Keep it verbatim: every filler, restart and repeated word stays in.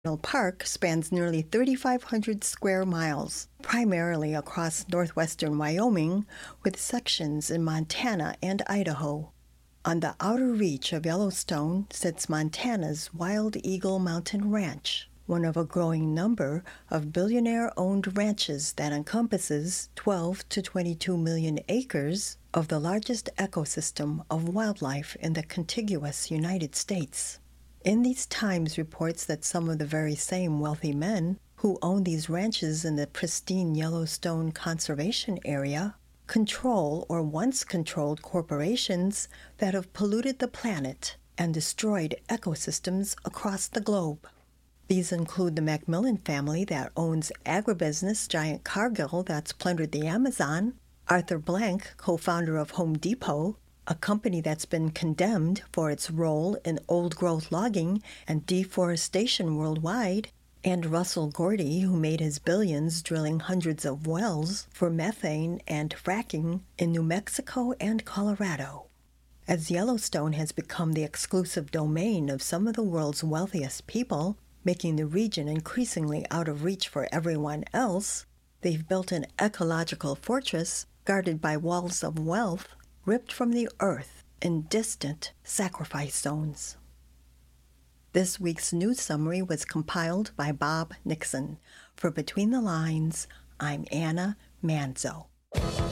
National Park spans nearly three thousand five hundred square miles, primarily across northwestern Wyoming, with sections in Montana and Idaho. On the outer reach of Yellowstone sits Montana's Wild Eagle Mountain Ranch, one of a growing number of billionaire-owned ranches that encompasses twelve to twenty-two million acres of the largest ecosystem of wildlife in the contiguous United States. In these times reports that some of the very same wealthy men who own these ranches in the pristine Yellowstone Conservation Area control or once controlled corporations that have polluted the planet and destroyed ecosystems across the globe. These include the McMillan family that owns agribusiness giant Cargill that's plundered the Amazon, Arthur Blank, co-founder of Home Depot, a company that's been condemned for its role in old-growth logging and deforestation worldwide, and Russell Gordy, who made his billions drilling hundreds of wells for methane and fracking in New Mexico and Colorado. As Yellowstone has become the exclusive domain of some of the world's wealthiest people, making the region increasingly out of reach for everyone else, they've built an ecological fortress guarded by walls of wealth ripped from the earth in distant sacrifice zones. This week's news summary was compiled by Bob Nixon. For Between the Lines, I'm Anna Manzo.